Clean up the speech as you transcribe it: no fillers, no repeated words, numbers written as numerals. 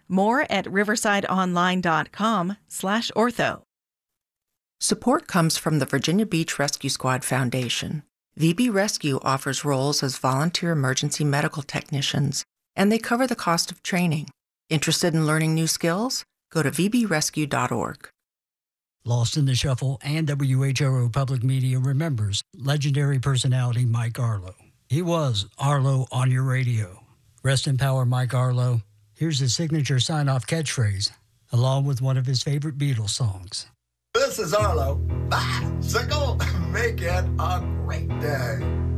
More at riversideonline.com/ortho. Support comes from the Virginia Beach Rescue Squad Foundation. VB Rescue offers roles as volunteer emergency medical technicians, and they cover the cost of training. Interested in learning new skills? Go to vbrescue.org. Lost in the Shuffle and WHRO Public Media remembers legendary personality Mike Arlo. He was Arlo on your radio. Rest in power, Mike Arlo. Here's his signature sign-off catchphrase, along with one of his favorite Beatles songs. This is Arlo. Bicycle, make it a great day.